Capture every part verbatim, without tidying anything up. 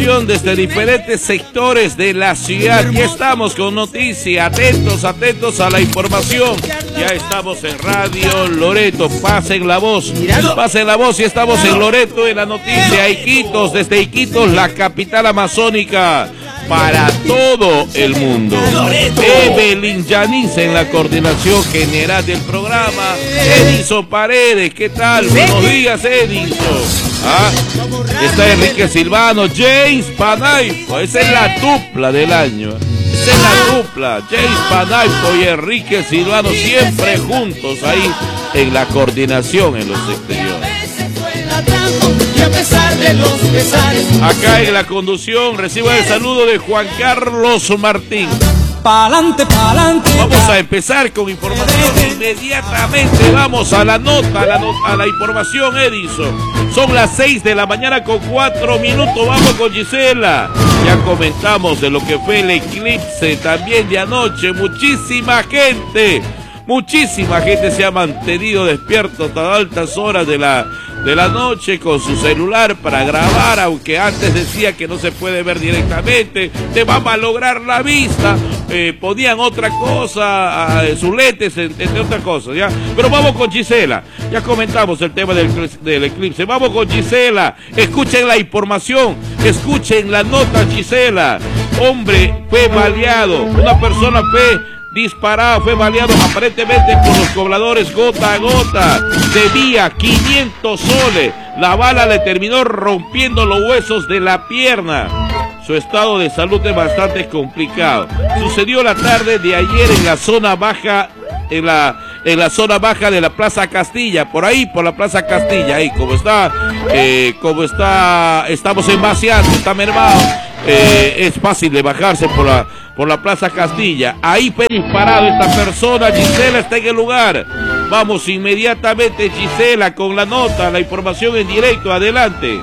información desde diferentes sectores de la ciudad. Ya estamos con noticias, atentos, atentos a la información. Ya estamos en Radio Loreto, pasen la voz, pasen la voz y estamos en Loreto en la noticia. Iquitos, desde Iquitos, la capital amazónica, para todo el mundo. Evelyn Yanice en la coordinación general del programa. Edison Paredes, ¿qué tal? Buenos días, Edison. ¿Ah? Está Enrique Silvano, James Panaypo. Esa es la dupla del año. Esa es la dupla, James Panaypo y Enrique Silvano, siempre juntos ahí en la coordinación en los exteriores. Acá en la conducción recibo el saludo de Juan Carlos Martín. Pa'lante, pa'lante. Vamos a empezar con información. Inmediatamente vamos a la nota, a la, no, a la información, Edison. Son las seis de la mañana con cuatro minutos. Vamos con Gisela. Ya comentamos de lo que fue el eclipse también de anoche. Muchísima gente, muchísima gente se ha mantenido despierto hasta altas horas de la de la noche con su celular para grabar, aunque antes decía que no se puede ver directamente, te va a malograr la vista, eh, ponían otra cosa, eh, sus lentes, entre otras cosas, ¿ya? Pero vamos con Gisela, ya comentamos el tema del, del eclipse, vamos con Gisela, escuchen la información, escuchen la nota, Gisela. Hombre fue baleado, una persona fue disparado, fue baleado aparentemente por los cobradores gota a gota, debía quinientos soles, la bala le terminó rompiendo los huesos de la pierna. Su estado de salud es bastante complicado. Sucedió la tarde de ayer en la zona baja, en la, en la zona baja de la Plaza Castilla, por ahí, por la Plaza Castilla, ahí como está, eh, como está, estamos en base alto, está mermado, eh, es fácil de bajarse por la por la Plaza Castilla. Ahí fue disparado esta persona. Gisela está en el lugar. Vamos inmediatamente, Gisela, con la nota, la información en directo. Adelante.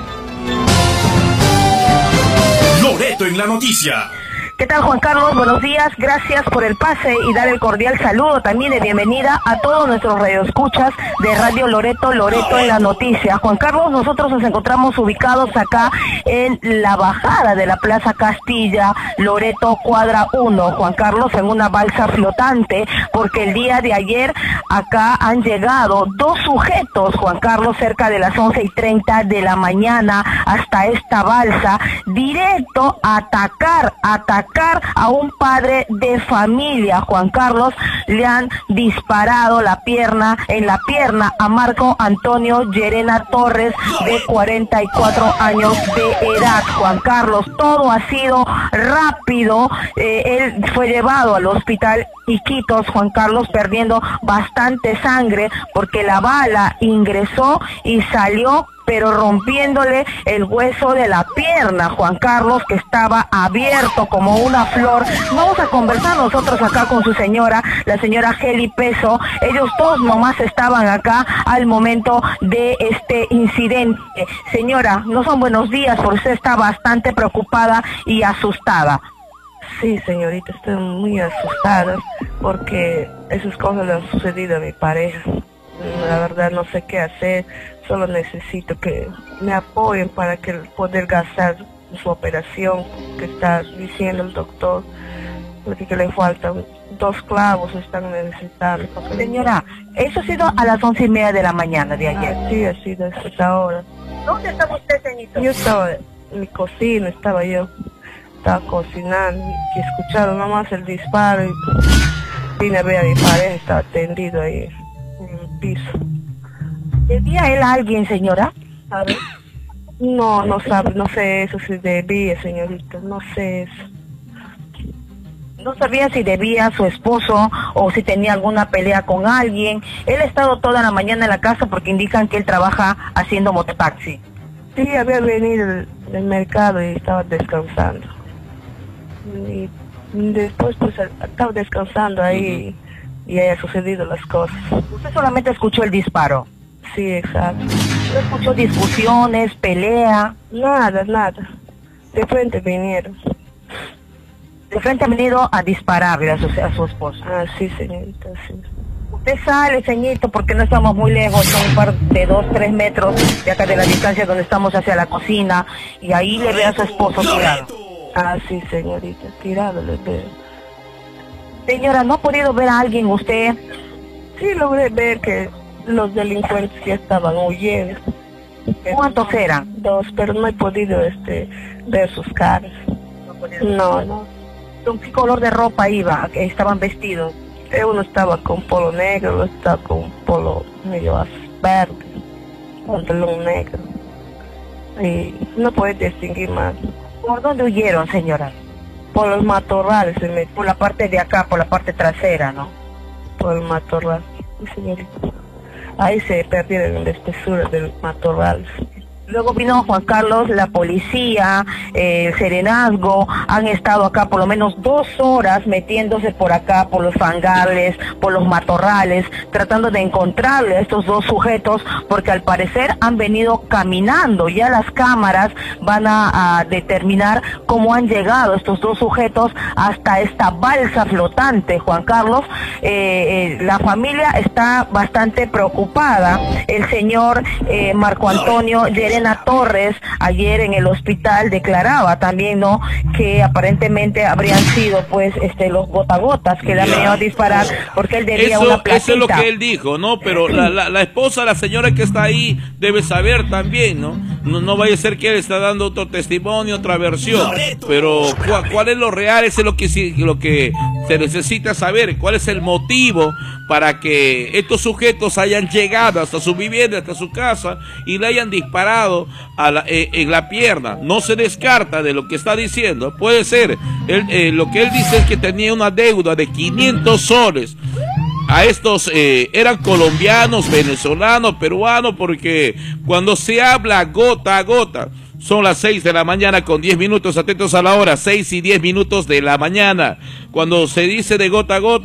Loreto en la noticia. ¿Qué tal, Juan Carlos? Buenos días, gracias por el pase y dar el cordial saludo también de bienvenida a todos nuestros radioescuchas de Radio Loreto, Loreto en la noticia. Juan Carlos, nosotros nos encontramos ubicados acá en la bajada de la Plaza Castilla, Loreto Cuadra uno, Juan Carlos, en una balsa flotante, porque el día de ayer acá han llegado dos sujetos, Juan Carlos, cerca de las once y treinta de la mañana hasta esta balsa, directo a atacar, atacar a un padre de familia, Juan Carlos. Le han disparado la pierna, en la pierna a Marco Antonio Llerena Torres, de cuarenta y cuatro años de edad, Juan Carlos. Todo ha sido rápido, eh, él fue llevado al hospital Iquitos, Juan Carlos, perdiendo bastante sangre porque la bala ingresó y salió, pero rompiéndole el hueso de la pierna, Juan Carlos, que estaba abierto como una flor. Vamos a conversar nosotros acá con su señora, la señora Heli Peso. Ellos todos nomás estaban acá al momento de este incidente. Señora, no son buenos días, porque usted está bastante preocupada y asustada. Sí, señorita, estoy muy asustada porque esas cosas le han sucedido a mi pareja. La verdad no sé qué hacer, solo necesito que me apoyen para que poder gastar su operación que está diciendo el doctor, porque que le faltan dos clavos, están necesitando. Señora, eso ha sido a las once y media de la mañana de ayer. Ah, sí, ha sido hasta ahora. ¿Dónde estaba usted, señorita? Yo estaba en mi cocina, estaba yo, estaba cocinando y escucharon nomás el disparo y vine a ver a mi pareja, estaba tendido ahí en el piso. ¿Debía él a alguien, señora? A ver. No, no sabe, no sé eso si debía, señorita, no sé eso. No sabía si debía a su esposo o si tenía alguna pelea con alguien. Él ha estado toda la mañana en la casa porque indican que él trabaja haciendo mototaxi. Sí, había venido del, del mercado y estaba descansando. Y después pues estaba descansando ahí uh-huh. y haya sucedido las cosas. ¿Usted solamente escuchó el disparo? Sí, exacto. ¿No escuchó discusiones, pelea? Nada, nada. De frente vinieron. De frente han venido a dispararle a su, a su esposo. Ah, sí, señorita, sí. Usted sale, ceñito, porque no estamos muy lejos, son un par de dos, tres metros de acá de la distancia donde estamos hacia la cocina, y ahí le ve a su esposo tirado. Ah, sí, señorita, tirado le veo. Señora, ¿no ha podido ver a alguien usted? Sí, logré ver que los delincuentes ya estaban huyendo. ¿Cuántos eran? Dos, pero no he podido este ver sus caras. No, no. ¿Con qué color de ropa iba? ¿Que estaban vestidos? Eh, Uno estaba con polo negro, otro estaba con polo medio azul, verde, pantalón negro. Y no puede distinguir más. ¿Por dónde huyeron, señora? Por los matorrales se metió. Por la parte de acá, por la parte trasera, ¿no? Por el matorral, sí, señorita. Ahí se perdieron en la espesura del matorral. Luego vino Juan Carlos, la policía, eh, el serenazgo, han estado acá por lo menos dos horas metiéndose por acá, por los fangales, por los matorrales, tratando de encontrarle a estos dos sujetos, porque al parecer han venido caminando. Ya las cámaras van a, a determinar cómo han llegado estos dos sujetos hasta esta balsa flotante, Juan Carlos. Eh, eh, la familia está bastante preocupada. El señor eh, Marco Antonio Llerena Torres ayer en el hospital declaraba también, ¿no?, que aparentemente habrían sido pues este los gotagotas que le han venido a disparar porque él debía eso, una platita. Eso es lo que él dijo, ¿no? Pero la, la, la esposa, la señora que está ahí debe saber también, ¿no? No, no vaya a ser que él está dando otro testimonio, otra versión. Pero ¿cuál, cuál es lo real? Eso es lo que, lo que se necesita saber. ¿Cuál es el motivo para que estos sujetos hayan llegado hasta su vivienda, hasta su casa y le hayan disparado a la, eh, en la pierna? No se descarta de lo que está diciendo. Puede ser. Él, eh, lo que él dice es que tenía una deuda de quinientos soles. A estos eh, eran colombianos, venezolanos, peruanos, porque cuando se habla gota a gota, son las seis de la mañana con diez minutos, atentos a la hora, seis y diez minutos de la mañana. Cuando se dice de gota a gota,